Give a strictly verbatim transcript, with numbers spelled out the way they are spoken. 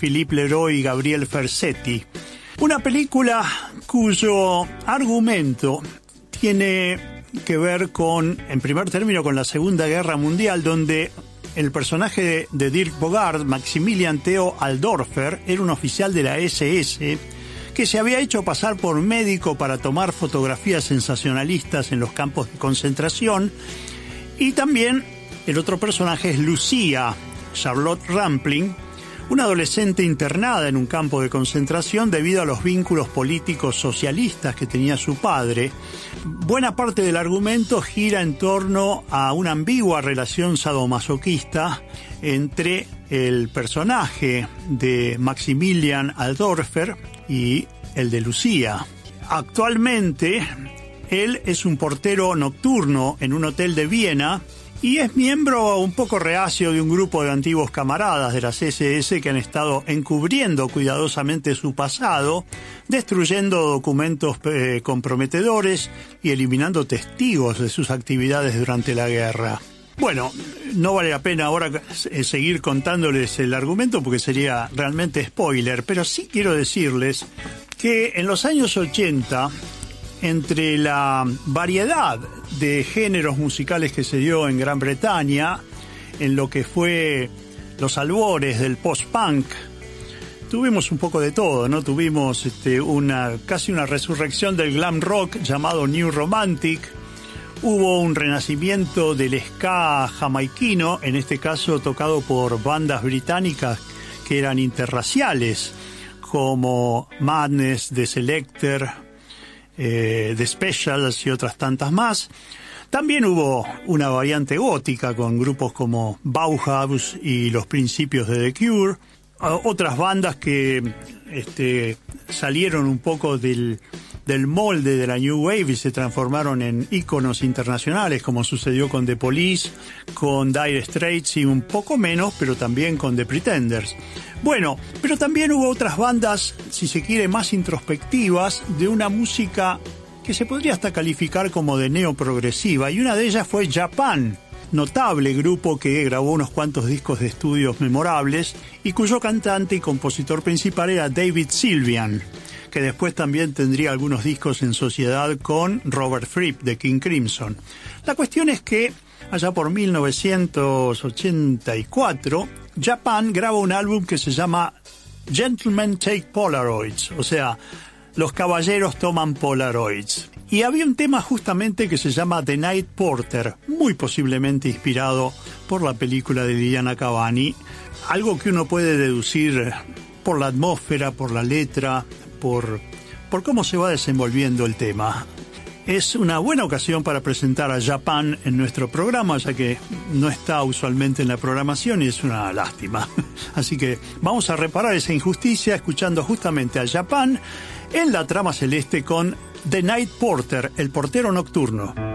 Philippe Leroy y Gabriel Ferzetti. Una película cuyo argumento tiene que ver con, en primer término, con la Segunda Guerra Mundial, donde el personaje de Dirk Bogarde, Maximilian Theo Alldorfer, era un oficial de la ese ese que se había hecho pasar por médico para tomar fotografías sensacionalistas en los campos de concentración. Y también el otro personaje es Lucía, Charlotte Rampling, una adolescente internada en un campo de concentración debido a los vínculos políticos socialistas que tenía su padre. Buena parte del argumento gira en torno a una ambigua relación sadomasoquista entre el personaje de Maximilian Alldorfer y el de Lucía. Actualmente, él es un portero nocturno en un hotel de Viena y es miembro un poco reacio de un grupo de antiguos camaradas de las ese ese que han estado encubriendo cuidadosamente su pasado, destruyendo documentos eh, comprometedores y eliminando testigos de sus actividades durante la guerra. Bueno, no vale la pena ahora seguir contándoles el argumento porque sería realmente spoiler, pero sí quiero decirles que en los años ochenta, entre la variedad de géneros musicales que se dio en Gran Bretaña, en lo que fue los albores del post-punk, tuvimos un poco de todo, ¿no? Tuvimos este, una casi una resurrección del glam rock llamado New Romantic. Hubo un renacimiento del ska jamaiquino, en este caso tocado por bandas británicas que eran interraciales, como Madness, The Selecter, eh, The Specials y otras tantas más. También hubo una variante gótica con grupos como Bauhaus y los principios de The Cure. Otras bandas que este, salieron un poco del, del molde de la New Wave y se transformaron en íconos internacionales, como sucedió con The Police, con Dire Straits y un poco menos, pero también con The Pretenders. Bueno, pero también hubo otras bandas, si se quiere, más introspectivas, de una música que se podría hasta calificar como de neoprogresiva, y una de ellas fue Japan, notable grupo que grabó unos cuantos discos de estudios memorables y cuyo cantante y compositor principal era David Sylvian, que después también tendría algunos discos en sociedad con Robert Fripp de King Crimson. La cuestión es que allá por mil novecientos ochenta y cuatro, Japan graba un álbum que se llama Gentlemen Take Polaroids, o sea, los caballeros toman Polaroids. Y había un tema justamente que se llama The Night Porter, muy posiblemente inspirado por la película de Liliana Cavani, algo que uno puede deducir por la atmósfera, por la letra, por, por cómo se va desenvolviendo el tema. Es una buena ocasión para presentar a Japan en nuestro programa, ya que no está usualmente en la programación y es una lástima. Así que vamos a reparar esa injusticia escuchando justamente a Japan en la trama celeste con The Night Porter, el portero nocturno.